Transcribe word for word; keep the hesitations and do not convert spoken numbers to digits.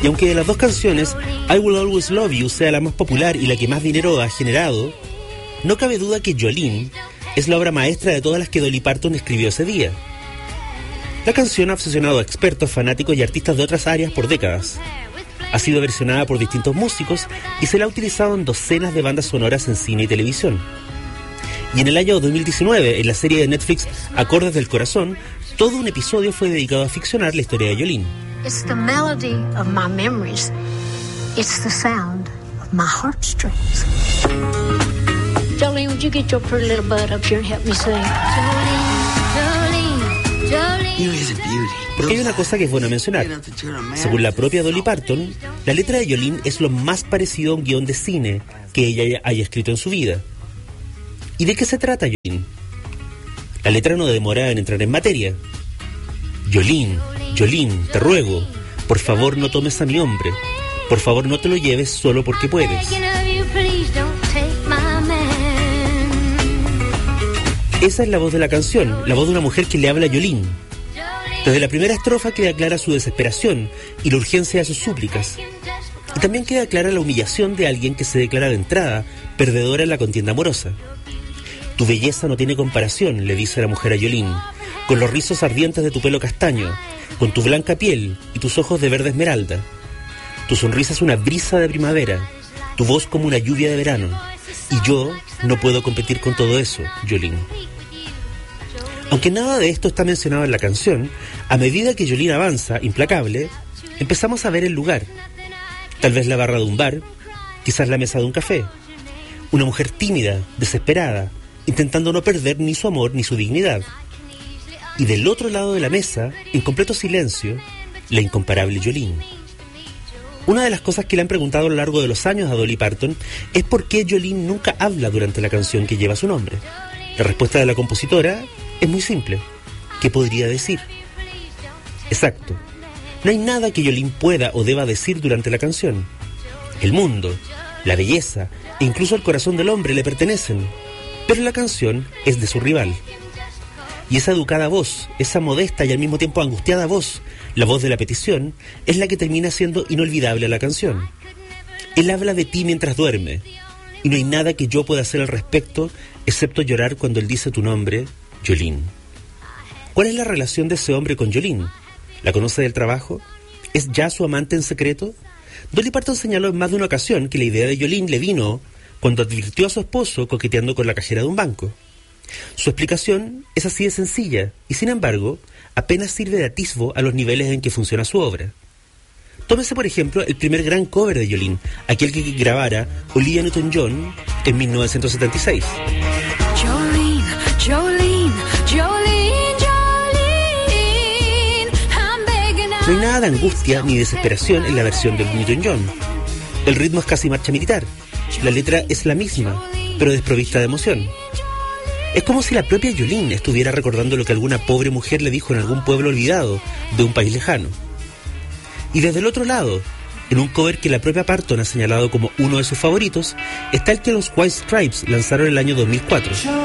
Y aunque de las dos canciones I Will Always Love You sea la más popular y la que más dinero ha generado, no cabe duda que Jolene es la obra maestra de todas las que Dolly Parton escribió ese día. La canción ha obsesionado a expertos, fanáticos y artistas de otras áreas por décadas. Ha sido versionada por distintos músicos y se la ha utilizado en docenas de bandas sonoras en cine y televisión. Y en el año dos mil diecinueve, en la serie de Netflix Acordes del Corazón, todo un episodio fue dedicado a ficcionar la historia de Jolene. It's the melody of my memories. It's the sound of my heartstrings. Jolene, would you get your pretty little butt up here and help me sing? Jolene, Jolene, Jolene. You is a beauty. Porque hay una cosa que es buena mencionar. Según la propia Dolly Parton, la letra de Jolene es lo más parecido a un guión de cine que ella haya escrito en su vida. ¿Y de qué se trata Jolene? La letra no demora en entrar en materia. Jolene, Jolene, te ruego, por favor no tomes a mi hombre. Por favor no te lo lleves solo porque puedes. Esa es la voz de la canción, la voz de una mujer que le habla a Jolene. Desde la primera estrofa queda clara su desesperación y la urgencia de sus súplicas. Y también queda clara la humillación de alguien que se declara de entrada perdedora en la contienda amorosa. Tu belleza no tiene comparación, le dice la mujer a Jolene, con los rizos ardientes de tu pelo castaño, con tu blanca piel y tus ojos de verde esmeralda. Tu sonrisa es una brisa de primavera, tu voz como una lluvia de verano. Y yo no puedo competir con todo eso, Jolene. Aunque nada de esto está mencionado en la canción, a medida que Jolene avanza, implacable, empezamos a ver el lugar. Tal vez la barra de un bar, quizás la mesa de un café. Una mujer tímida, desesperada, intentando no perder ni su amor ni su dignidad. Y del otro lado de la mesa, en completo silencio, la incomparable Jolene. Una de las cosas que le han preguntado a lo largo de los años a Dolly Parton es por qué Jolene nunca habla durante la canción que lleva su nombre. La respuesta de la compositora es muy simple. ¿Qué podría decir? Exacto. No hay nada que Jolene pueda o deba decir durante la canción. El mundo, la belleza e incluso el corazón del hombre le pertenecen, pero la canción es de su rival. Y esa educada voz, esa modesta y al mismo tiempo angustiada voz, la voz de la petición, es la que termina siendo inolvidable a la canción. Él habla de ti mientras duerme, y no hay nada que yo pueda hacer al respecto, excepto llorar cuando él dice tu nombre, Jolene. ¿Cuál es la relación de ese hombre con Jolene? ¿La conoce del trabajo? ¿Es ya su amante en secreto? Dolly Parton señaló en más de una ocasión que la idea de Jolene le vino cuando advirtió a su esposo coqueteando con la cajera de un banco. Su explicación es así de sencilla y, sin embargo, apenas sirve de atisbo a los niveles en que funciona su obra. Tómese, por ejemplo, el primer gran cover de Jolene, aquel que grabara Olivia Newton-John en mil novecientos setenta y seis. Jolene, Jolene, Jolene, Jolene, I'm begging. No hay nada de angustia ni desesperación en la versión de Newton-John. El ritmo es casi marcha militar. La letra es la misma, pero desprovista de emoción. Es como si la propia Jolene estuviera recordando lo que alguna pobre mujer le dijo en algún pueblo olvidado de un país lejano. Y desde el otro lado, en un cover que la propia Parton ha señalado como uno de sus favoritos, está el que los White Stripes lanzaron en el año dos mil cuatro.